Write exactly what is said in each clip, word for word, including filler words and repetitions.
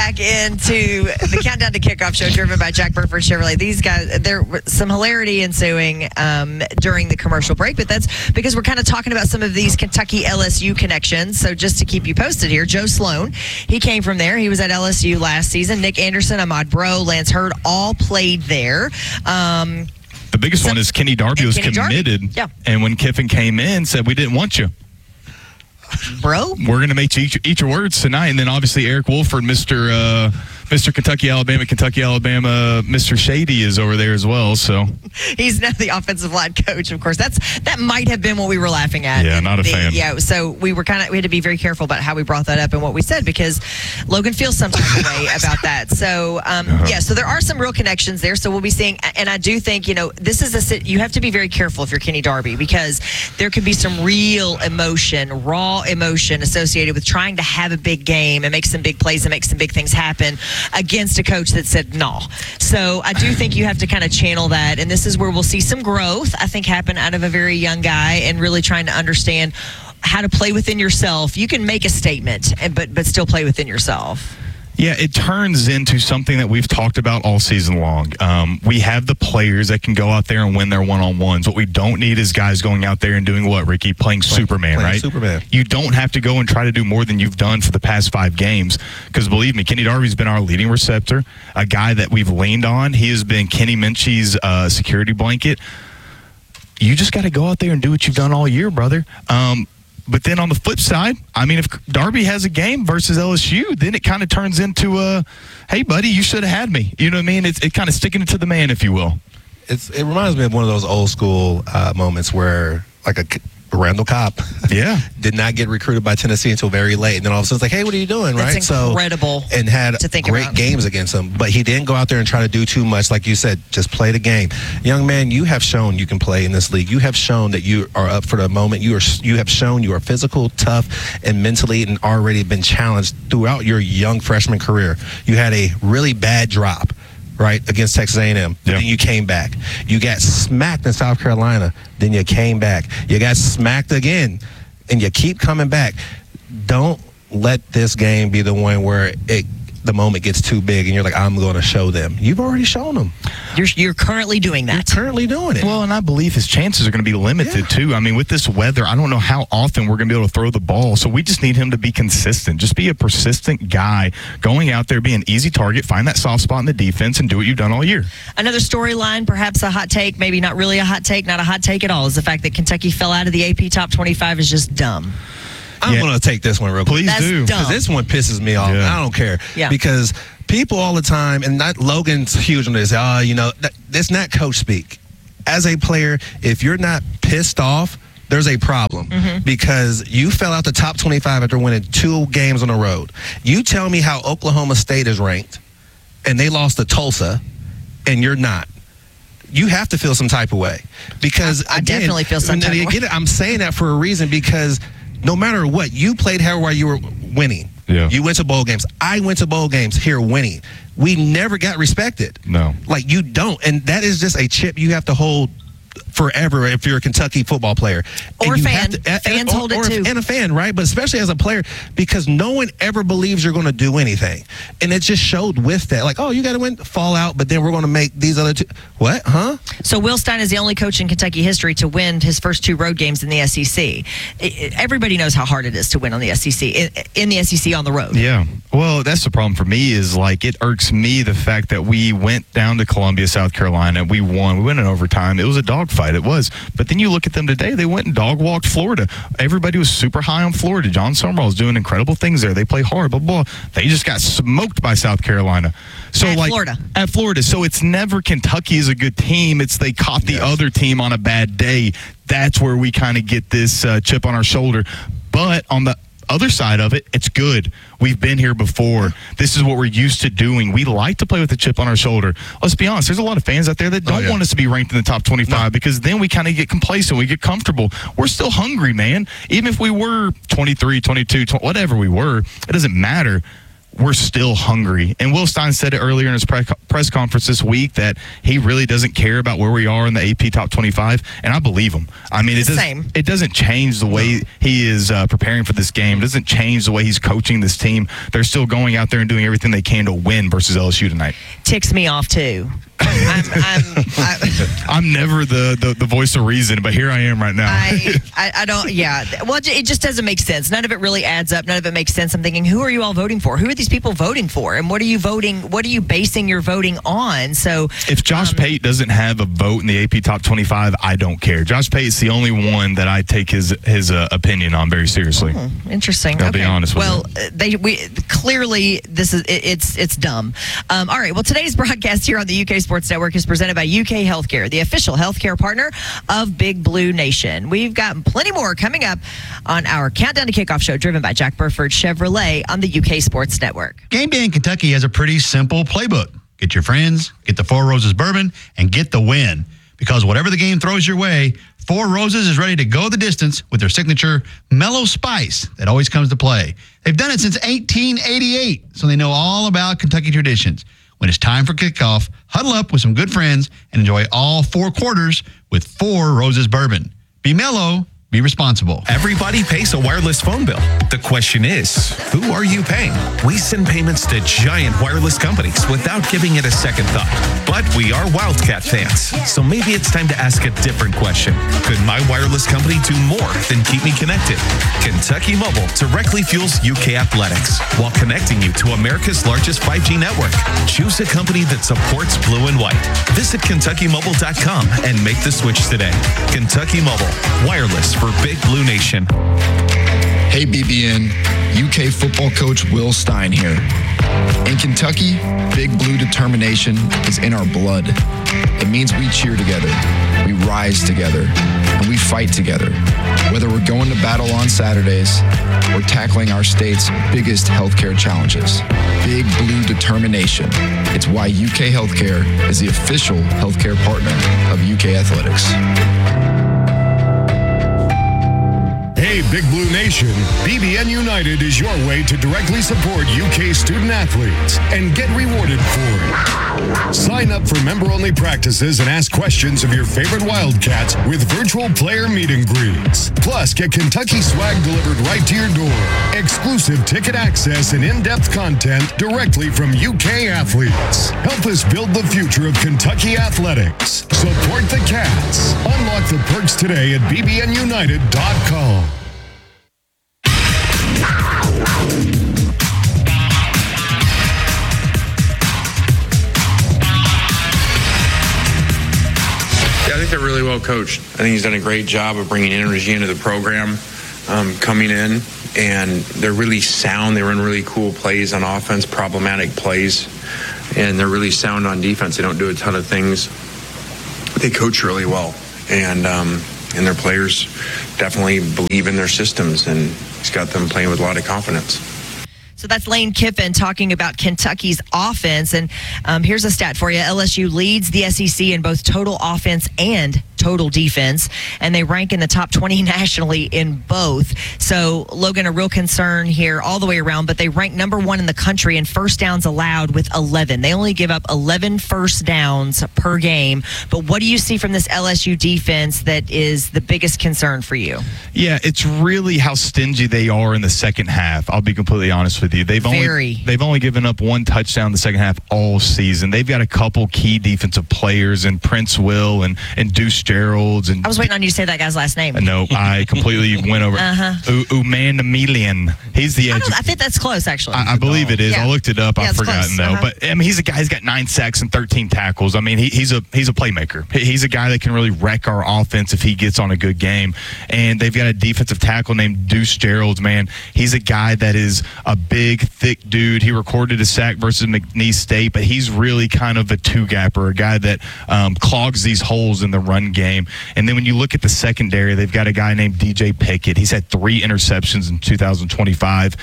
back into the Countdown to Kickoff show driven by Jack Burford Chevrolet. These guys, there was some hilarity ensuing um, during the commercial break, but that's because we're kind of talking about some of these Kentucky L S U connections. So just to keep you posted here, Joe Sloan, he came from there. He was at L S U last season. Nick Anderson, Ahmad Bro, Lance Hurd, all played there. Um, the biggest so, one is Kenny Darby was Kenny committed. Darby. Yeah. And when Kiffin came in, said, we didn't want you. Bro, we're going to make you eat, eat your words tonight. And then obviously Eric Wolford, Mister Uh, Mister Kentucky, Alabama, Kentucky, Alabama, Mister Shady is over there as well. So he's now the offensive line coach. Of course, that's that might have been what we were laughing at. Yeah, not a the, fan. Yeah, so we were kind of we had to be very careful about how we brought that up and what we said because Logan feels some type of way about that. So um, uh-huh. yeah, so there are some real connections there. So we'll be seeing, and I do think you know this is a you have to be very careful if you're Kenny Darby because there could be some real emotion, raw emotion associated with trying to have a big game and make some big plays and make some big things happen against a coach that said no. So I do think you have to kind of channel that, and this is where we'll see some growth, I think, happen out of a very young guy and really trying to understand how to play within yourself. You can make a statement, but but still play within yourself. Yeah, it turns into something that we've talked about all season long. Um, we have the players that can go out there and win their one-on-ones. What we don't need is guys going out there and doing what, Ricky? Playing, playing Superman, playing right? Superman. You don't have to go and try to do more than you've done for the past five games. Because believe me, Kenny Darby's been our leading receptor, a guy that we've leaned on. He has been Kenny Minchie's uh, security blanket. You just got to go out there and do what you've done all year, brother. Um, But then on the flip side, I mean, if Darby has a game versus L S U, then it kind of turns into a, hey, buddy, you should have had me. You know what I mean? It's it kind of sticking it to the man, if you will. It's It reminds me of one of those old school uh, moments where, like a Randall Cobb, yeah, did not get recruited by Tennessee until very late, and then all of a sudden it's like, hey, what are you doing, That's right? incredible. So and had to think great about. games against him, but he didn't go out there and try to do too much. Like you said, just play the game. Young man, you have shown you can play in this league. You have shown that you are up for the moment. You are you have shown you are physical, tough, and mentally, and already been challenged throughout your young freshman career. You had a really bad drop, right, against Texas A and M. Yeah. Then you came back. You got smacked in South Carolina. Then you came back. You got smacked again, and you keep coming back. Don't let this game be the one where it the moment gets too big and you're like, I'm going to show them. You've already shown them. You're you're currently doing that. You're currently doing it. Well, and I believe his chances are going to be limited, yeah. too. I mean, with this weather, I don't know how often we're going to be able to throw the ball. So we just need him to be consistent. Just be a persistent guy going out there, be an easy target, find that soft spot in the defense, and do what you've done all year. Another storyline, perhaps a hot take, maybe not really a hot take, not a hot take at all, is the fact that Kentucky fell out of the A P Top twenty-five is just dumb. I'm yeah. going to take this one real quick. Please That's do. Because this one pisses me off. Yeah. I don't care. Yeah. Because people all the time, and not Logan's huge on this, uh, you know, that, that's not coach speak. As a player, if you're not pissed off, there's a problem. Mm-hmm. Because you fell out the top twenty-five after winning two games on the road. You tell me how Oklahoma State is ranked, and they lost to Tulsa, and you're not. You have to feel some type of way because I, I again, definitely feel some type of way. I'm saying that for a reason because no matter what, you played here while you were winning. Yeah. You went to bowl games. I went to bowl games here winning. We never got respected. No. Like you don't. And that is just a chip you have to hold forever if you're a Kentucky football player. Or and fan. To, and, Fans and, hold or, it too. And a fan, right? But especially as a player because no one ever believes you're going to do anything. And it just showed with that. Like, oh, you got to win, fall out, but then we're going to make these other two. What? Huh? So Will Stein is the only coach in Kentucky history to win his first two road games in the S E C. It, it, everybody knows how hard it is to win on the S E C, in, in the S E C on the road. Yeah. Well, that's the problem for me is, like, it irks me the fact that we went down to Columbia, South Carolina. We won. We went in overtime. It was a dogfight. It was. But then you look at them today. They went and dog-walked Florida. Everybody was super high on Florida. John Summerall is doing incredible things there. They play hard, blah, blah. They just got smoked by South Carolina. So, at like, Florida. At Florida. So it's never Kentucky is a good team. It's they caught the yes. other team on a bad day. That's where we kind of get this uh, chip on our shoulder. But on the other side of it, it's good. We've been here before. This is what we're used to doing. We like to play with a chip on our shoulder. Let's be honest. There's a lot of fans out there that don't oh, yeah. want us to be ranked in the top twenty-five no. because then we kind of get complacent. We get comfortable. We're still hungry, man. Even if we were twenty-three, twenty-two, twenty, whatever we were, it doesn't matter. we're still hungry. And Will Stein said it earlier in his pre- press conference this week that he really doesn't care about where we are in the A P Top twenty-five, and I believe him. I mean, it, does, Same. it doesn't change the way he is uh, preparing for this game. It doesn't change the way he's coaching this team. They're still going out there and doing everything they can to win versus L S U tonight. Ticks me off, too. I'm, I'm, I, I'm never the, the, the voice of reason, but here I am right now. I, I, I don't, yeah. Well, it just doesn't make sense. None of it really adds up. None of it makes sense. I'm thinking, who are you all voting for? Who are these people voting for? And what are you voting, what are you basing your voting on? So if Josh um, Pate doesn't have a vote in the A P Top twenty-five, I don't care. Josh Pate's the only one that I take his his uh, opinion on very seriously. Hmm, interesting. I'll okay. be honest with well, you. Well, they we clearly this is it, it's it's dumb. Um, all right. Well, today's broadcast here on the U K Sports Network is presented by U K Healthcare, the official healthcare partner of Big Blue Nation. We've got plenty more coming up on our Countdown to Kickoff show, driven by Jack Burford Chevrolet on the U K Sports Network. Game Day in Kentucky has a pretty simple playbook. Get your friends, get the Four Roses bourbon, and get the win. Because whatever the game throws your way, Four Roses is ready to go the distance with their signature mellow spice that always comes to play. They've done it since eighteen eighty-eight, so they know all about Kentucky traditions. When it's time for kickoff, huddle up with some good friends and enjoy all four quarters with Four Roses bourbon. Be mellow, be responsible. Everybody pays a wireless phone bill. The question is, who are you paying? We send payments to giant wireless companies without giving it a second thought. But we are Wildcat fans, so maybe it's time to ask a different question. Could my wireless company do more than keep me connected? Kentucky Mobile directly fuels U K athletics while connecting you to America's largest five G network. Choose a company that supports blue and white. Visit Kentucky Mobile dot com and make the switch today. Kentucky Mobile, wireless for Big Blue Nation. Hey B B N, U K football coach Will Stein here. In Kentucky, Big Blue determination is in our blood. It means we cheer together, we rise together, and we fight together. Whether we're going to battle on Saturdays or tackling our state's biggest healthcare challenges. Big Blue determination. It's why U K Healthcare is the official healthcare partner of U K Athletics. Hey, Big Blue Nation, B B N United is your way to directly support U K student athletes and get rewarded for it. Sign up for member-only practices and ask questions of your favorite Wildcats with virtual player meet and greets. Plus, get Kentucky swag delivered right to your door, exclusive ticket access and in-depth content directly from U K athletes. Help us build the future of Kentucky athletics. Support the Cats. Unlock the perks today at B B N United dot com. I think they're really well coached. I think he's done a great job of bringing energy into the program, um, coming in, and they're really sound. They run really cool plays on offense, problematic plays, and they're really sound on defense. They don't do a ton of things. They coach really well, and um, and their players definitely believe in their systems, and he's got them playing with a lot of confidence. So that's Lane Kiffin talking about Kentucky's offense. And um, here's a stat for you. L S U leads the S E C in both total offense and total defense, and they rank in the top twenty nationally in both. So, Logan, a real concern here all the way around, but they rank number one in the country in first downs allowed with eleven. They only give up eleven first downs per game. But what do you see from this L S U defense that is the biggest concern for you? Yeah, it's really how stingy they are in the second half. I'll be completely honest with you. They've only Very. they've only given up one touchdown in the second half all season. They've got a couple key defensive players in Prince Will and, and Deuce Gerald's. And I was waiting on you to say that guy's last name. No, I completely went over. Uh-huh. U- Uman Emilian. He's the I, edge. don't, I think that's close, actually. I, I believe it is. Yeah. I looked it up. Yeah, I've it's forgotten close. though. Uh-huh. But I mean, he's a guy. He's got nine sacks and thirteen tackles. I mean, he, he's a he's a playmaker. He, he's a guy that can really wreck our offense if he gets on a good game. And they've got a defensive tackle named Deuce Gerald. Man, he's a guy that is a big, thick dude. He recorded a sack versus McNeese State, but he's really kind of a two-gapper, a guy that um, clogs these holes in the run game. And then when you look at the secondary, they've got a guy named D J Pickett. He's had three interceptions in two thousand twenty-five.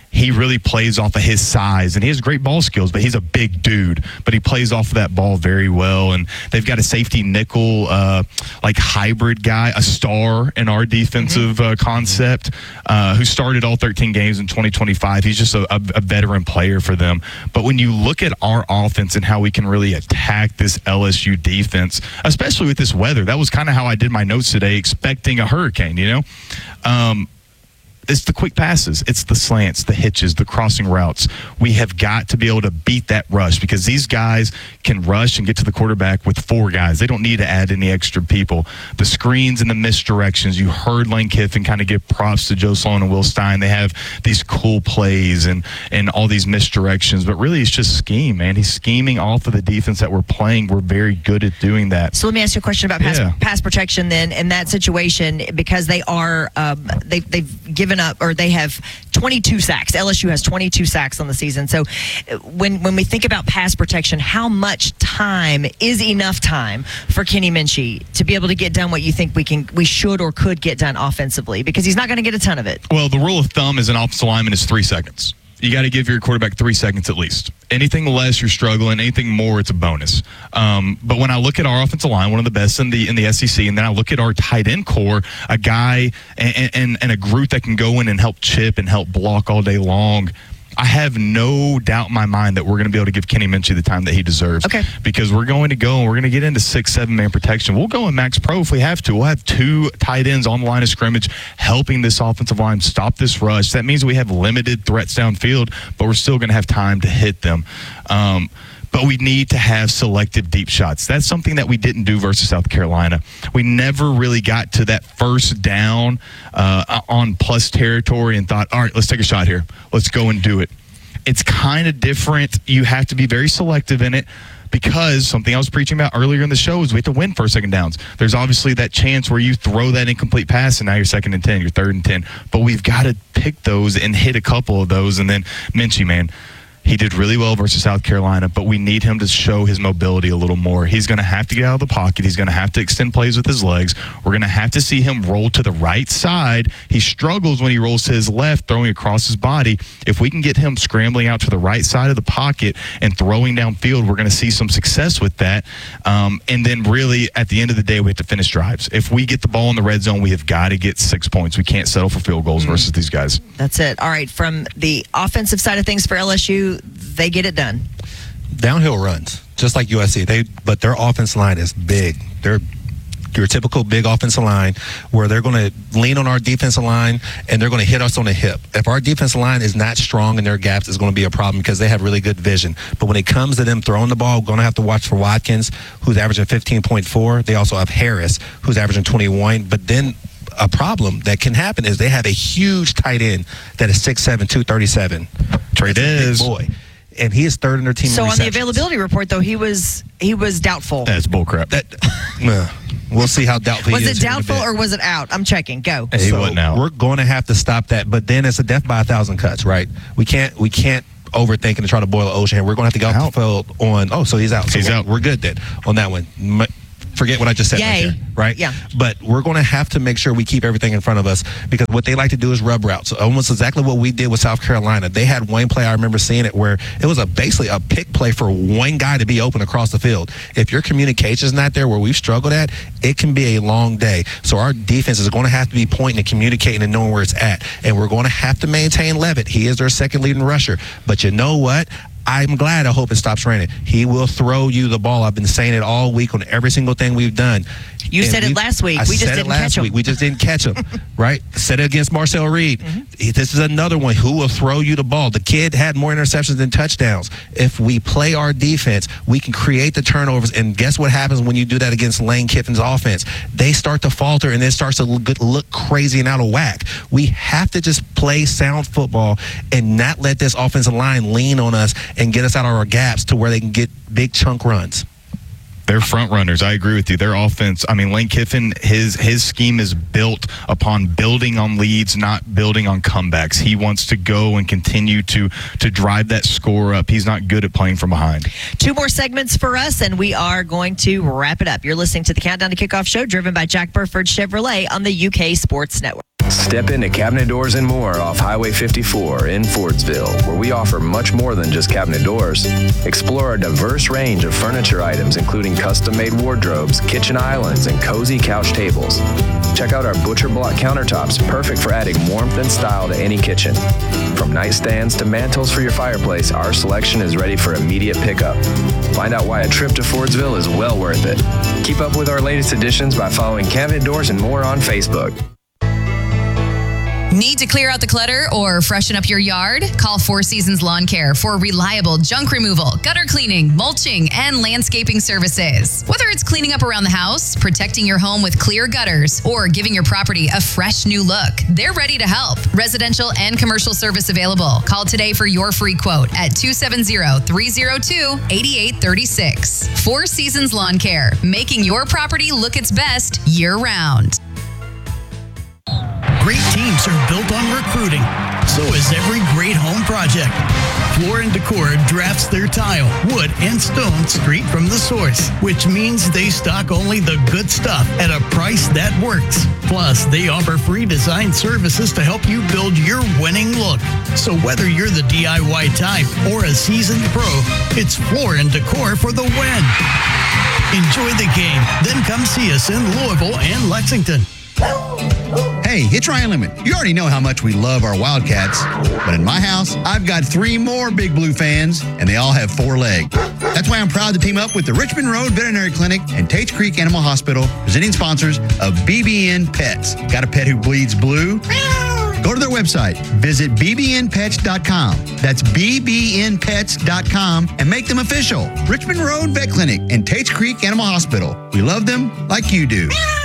he really plays off of his size, and he has great ball skills, but he's a big dude, but he plays off of that ball very well. And they've got a safety nickel, uh, like hybrid guy, a star in our defensive mm-hmm. uh, concept, uh, who started all thirteen games in twenty twenty-five. He's just a, a, a veteran player for them. But when you look at our offense and how we can really attack this L S U defense, especially with this weather, that was kind of how I did my notes today, expecting a hurricane, you know? Um, It's the quick passes. It's the slants, the hitches, the crossing routes. We have got to be able to beat that rush because these guys can rush and get to the quarterback with four guys. They don't need to add any extra people. The screens and the misdirections. You heard Lane Kiffin kind of give props to Joe Sloan and Will Stein. They have these cool plays and, and all these misdirections, but really it's just scheme, man. He's scheming off of the defense that we're playing. We're very good at doing that. So let me ask you a question about pass, Yeah. pass protection then in that situation, because they are um, they, they've given up, or they have twenty-two sacks. L S U has twenty-two sacks on the season. So uh, when when we think about pass protection, how much time is enough time for Kenny Minchey to be able to get done what you think we can, we should or could get done offensively? Because he's not going to get a ton of it. Well, the rule of thumb as an offensive lineman is three seconds. You got to give your quarterback three seconds at least. Anything less, you're struggling. Anything more, it's a bonus. Um, but when I look at our offensive line, one of the best in the in the S E C, and then I look at our tight end core, a guy and, and, and a group that can go in and help chip and help block all day long, I have no doubt in my mind that we're going to be able to give Kenny Minchey the time that he deserves. Okay. Because we're going to go and we're going to get into six, seven man protection. We'll go in max pro if we have to. We'll have two tight ends on the line of scrimmage helping this offensive line stop this rush. That means we have limited threats downfield, but we're still going to have time to hit them. Um, But we need to have selective deep shots. That's something that we didn't do versus South Carolina. We never really got to that first down uh, on plus territory and thought, all right, let's take a shot here. Let's go and do it. It's kind of different. You have to be very selective in it because something I was preaching about earlier in the show is we have to win first, second downs. There's obviously that chance where you throw that incomplete pass and now you're second and ten, you're third and ten. But we've got to pick those and hit a couple of those. And then Minchey, man, he did really well versus South Carolina, but we need him to show his mobility a little more. He's going to have to get out of the pocket. He's going to have to extend plays with his legs. We're going to have to see him roll to the right side. He struggles when he rolls to his left, throwing across his body. If we can get him scrambling out to the right side of the pocket and throwing downfield, we're going to see some success with that. Um, and then really, at the end of the day, we have to finish drives. If we get the ball in the red zone, we have got to get six points. We can't settle for field goals mm. versus these guys. That's it. All right, from the offensive side of things for L S U, they get it done. Downhill runs, just like U S C. They, but their offense line is big. They're your typical big offensive line where they're going to lean on our defensive line and they're going to hit us on the hip. If our defensive line is not strong in their gaps, it's going to be a problem because they have really good vision. But when it comes to them throwing the ball, we're going to have to watch for Watkins, who's averaging fifteen point four. They also have Harris, who's averaging twenty-one. But then a problem that can happen is they have a huge tight end that is six seven, two thirty-seven. Trey Dez. Boy. And he is third in their team. So in on the availability report, though, he was he was doubtful. That's bullcrap. That, uh, we'll see how doubtful was he is. Was it doubtful or was it out? I'm checking. Go. He so wasn't out. We're going to have to stop that. But then it's a death by a thousand cuts, right? We can't we can't overthink and try to boil the ocean here. We're going to have to go out the field on. Oh, so he's out. So he's we're, out. We're good then on that one. Forget what I just said Yay. right there, right? Yeah. But we're going to have to make sure we keep everything in front of us because what they like to do is rub routes. Almost exactly what we did with South Carolina. They had one play, I remember seeing it, where it was a basically a pick play for one guy to be open across the field. If your communication is not there where we've struggled at, it can be a long day. So our defense is going to have to be pointing and communicating and knowing where it's at. And we're going to have to maintain Levitt. He is their second leading rusher. But you know what? I'm glad. I hope it stops raining. He will throw you the ball. I've been saying it all week on every single thing we've done. You and said it last week. I We just said didn't it last catch him. week. We just didn't catch him, right? Said it against Marcel Reed. Mm-hmm. This is another one who will throw you the ball. The kid had more interceptions than touchdowns. If we play our defense, we can create the turnovers. And guess what happens when you do that against Lane Kiffin's offense? They start to falter and it starts to look, look crazy and out of whack. We have to just play sound football and not let this offensive line lean on us and get us out of our gaps to where they can get big chunk runs. They're front runners. I agree with you. Their offense, I mean, Lane Kiffin, his his scheme is built upon building on leads, not building on comebacks. He wants to go and continue to to drive that score up. He's not good at playing from behind. Two more segments for us, and we are going to wrap it up. You're listening to the Countdown to Kickoff show driven by Jack Burford Chevrolet on the U K Sports Network. Step into Cabinet Doors and More off Highway fifty-four in Fordsville, where we offer much more than just cabinet doors. Explore a diverse range of furniture items, including custom-made wardrobes, kitchen islands, and cozy couch tables. Check out our butcher block countertops, perfect for adding warmth and style to any kitchen. From nightstands to mantles for your fireplace, our selection is ready for immediate pickup. Find out why a trip to Fordsville is well worth it. Keep up with our latest additions by following Cabinet Doors and More on Facebook. Need to clear out the clutter or freshen up your yard? Call Four Seasons Lawn Care for reliable junk removal, gutter cleaning, mulching, and landscaping services. Whether it's cleaning up around the house, protecting your home with clear gutters, or giving your property a fresh new look, they're ready to help. Residential and commercial service available. Call today for your free quote at two seven zero, three zero two, eight eight three six. Four Seasons Lawn Care, making your property look its best year-round. Great teams are built on recruiting. So is every great home project. Floor and Decor drafts their tile, wood, and stone straight from the source, which means they stock only the good stuff at a price that works. Plus, they offer free design services to help you build your winning look. So whether you're the D I Y type or a seasoned pro, it's Floor and Decor for the win. Enjoy the game, then come see us in Louisville and Lexington. Hey, it's Ryan Lemon. You already know how much we love our Wildcats, but in my house, I've got three more Big Blue fans, and they all have four legs. That's why I'm proud to team up with the Richmond Road Veterinary Clinic and Tates Creek Animal Hospital, presenting sponsors of B B N Pets. Got a pet who bleeds blue? Go to their website, visit b b n pets dot com. That's b b n pets dot com and make them official. Richmond Road Vet Clinic and Tates Creek Animal Hospital. We love them like you do.